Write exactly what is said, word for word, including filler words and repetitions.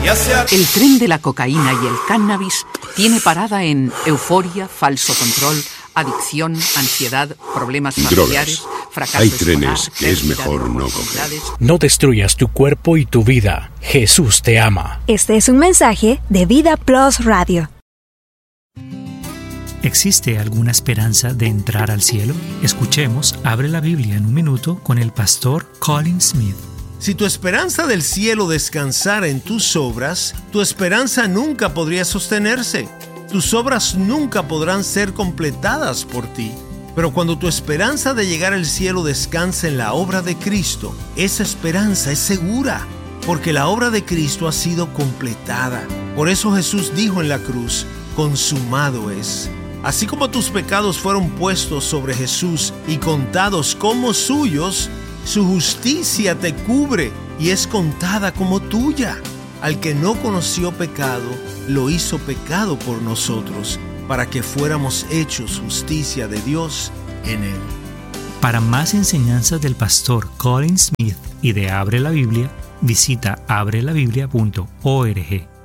El tren de la cocaína y el cannabis tiene parada en euforia, falso control, adicción, ansiedad, problemas familiares, fracaso Hay trenes escolar, que es pérdida mejor de no oportunidades. No destruyas tu cuerpo y tu vida. Jesús te ama. Este es un mensaje de Vida Plus Radio. ¿Existe alguna esperanza de entrar al cielo? Escuchemos Abre la Biblia en un minuto con el pastor Colin Smith. Si tu esperanza del cielo descansara en tus obras, tu esperanza nunca podría sostenerse. Tus obras nunca podrán ser completadas por ti. Pero cuando tu esperanza de llegar al cielo descansa en la obra de Cristo, esa esperanza es segura, porque la obra de Cristo ha sido completada. Por eso Jesús dijo en la cruz, consumado es. Así como tus pecados fueron puestos sobre Jesús y contados como suyos, su justicia te cubre y es contada como tuya. Al que no conoció pecado, lo hizo pecado por nosotros, para que fuéramos hechos justicia de Dios en él. Para más enseñanzas del pastor Colin Smith y de Abre la Biblia, visita abre la biblia punto org.